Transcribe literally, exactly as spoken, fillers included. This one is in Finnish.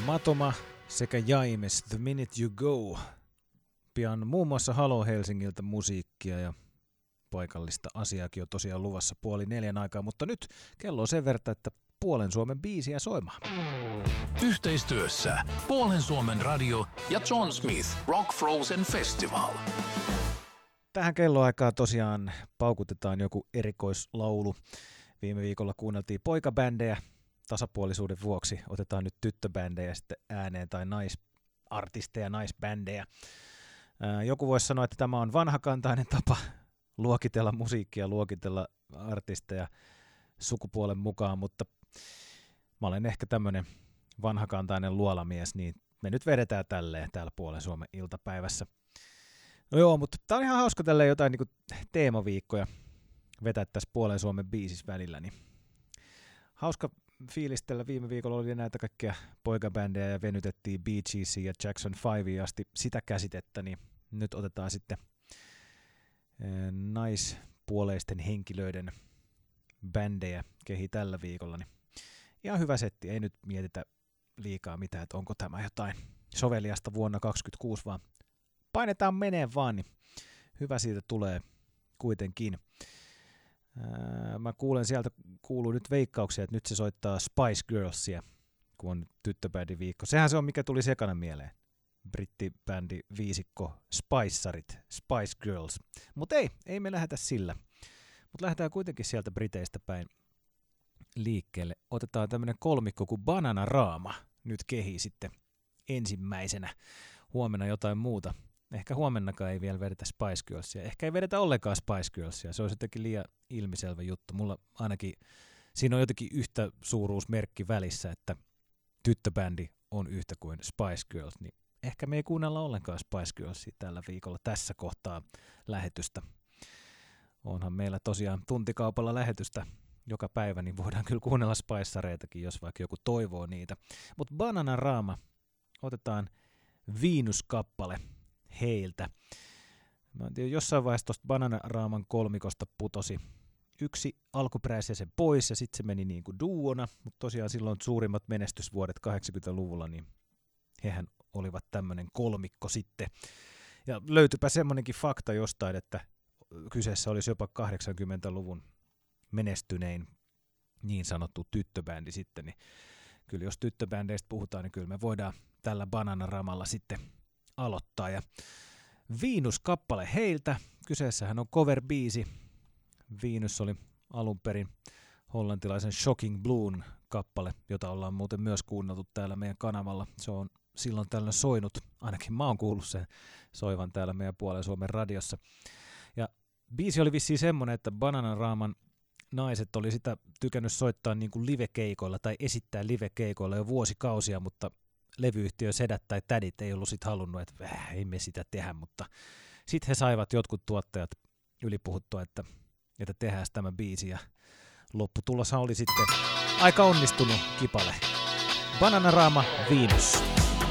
Matoma sekä Jaimes, The Minute You Go. Pian muun muassa Halo Helsingiltä musiikkia ja paikallista asiaakin on tosiaan luvassa puoli neljän aikaa, mutta nyt kello on sen verran, että Puolen Suomen biisiä soimaan. Yhteistyössä Puolen Suomen radio ja John Smith Rock Frozen Festival. Tähän kelloaikaan tosiaan paukutetaan joku erikoislaulu. Viime viikolla kuunneltiin poikabändejä. Tasapuolisuuden vuoksi otetaan nyt tyttöbändejä sitten ääneen tai naisartisteja, naisbändejä. Joku voisi sanoa, että tämä on vanhakantainen tapa luokitella musiikkia, luokitella artisteja sukupuolen mukaan, mutta mä olen ehkä tämmöinen vanhakantainen luolamies, niin me nyt vedetään tälleen täällä Puolen Suomen iltapäivässä. No joo, mutta tää on ihan hauska tälleen jotain niinku teemaviikkoja vetää tässä Puolen Suomen biisissä välillä, niin hauska fiilistellä. Viime viikolla oli näitä kaikkia poikabändejä ja venytettiin Bee Geesiin ja Jackson Fiveen asti sitä käsitettä, niin nyt otetaan sitten naispuoleisten henkilöiden bändejä kehi tällä viikolla. Niin ihan hyvä setti, ei nyt mietitä liikaa mitään, että onko tämä jotain soveliasta vuonna kaksikymmentäkuusi, vaan painetaan meneen vaan, niin hyvä siitä tulee kuitenkin. Mä kuulen sieltä, kuuluu nyt veikkauksia, että nyt se soittaa Spice Girlsia, kun on tyttöbändin viikko. Sehän se on, mikä tuli sekana mieleen. Brittibändi viisikko Spicearit, Spice Girls. Mutta ei, ei me lähdetä sillä. Mutta lähdetään kuitenkin sieltä Briteistä päin liikkeelle. Otetaan tämmönen kolmikko kuin Bananarama nyt kehii sitten ensimmäisenä. Huomenna jotain muuta. Ehkä huomennakaan ei vielä vedetä Spice Girlsia. Ehkä ei vedetä ollenkaan Spice Girlsia. Se olisi jotenkin liian ilmiselvä juttu. Mulla ainakin siinä on jotenkin yhtä suuruusmerkki välissä, että tyttöbändi on yhtä kuin Spice Girls. Niin ehkä me ei kuunnella ollenkaan Spice Girlsia tällä viikolla tässä kohtaa lähetystä. Onhan meillä tosiaan tuntikaupalla lähetystä joka päivä, niin voidaan kyllä kuunnella Spiceareitakin, jos vaikka joku toivoo niitä. Mutta Bananarama, otetaan Venus-kappale heiltä. Mä en tiedä, jossain vaiheessa tuosta Bananaraman kolmikosta putosi yksi alkuperäisen pois ja sitten se meni niin kuin duona, mutta tosiaan silloin suurimmat menestysvuodet kahdeksankymmentäluvulla, niin hehän olivat tämmöinen kolmikko sitten. Ja löytyypä semmoinenkin fakta jostain, että kyseessä olisi jopa kahdeksankymmentäluvun menestynein niin sanottu tyttöbändi sitten, niin kyllä jos tyttöbändeistä puhutaan, niin kyllä me voidaan tällä Bananaramalla sitten aloittaa. Ja Venus-kappale heiltä, kyseessähän on cover-biisi. Venus oli alun perin hollantilaisen Shocking Bluen kappale, jota ollaan muuten myös kuunneltu täällä meidän kanavalla. Se on silloin tällöin soinut, ainakin mä oon kuullut sen soivan täällä meidän Puolen Suomen radiossa. Ja biisi oli vissiin semmoinen, että Bananaraman naiset oli sitä tykännyt soittaa niin kuin livekeikoilla tai esittää livekeikoilla jo vuosikausia, mutta levyyhtiö sedät tai tädit ei ollut sit halunnut, että äh, ei me sitä tehdä, mutta sitten he saivat jotkut tuottajat ylipuhuttua, että, että tehdään tämä biisi ja lopputuloshan oli sitten aika onnistunut kipale. Bananarama, Venus.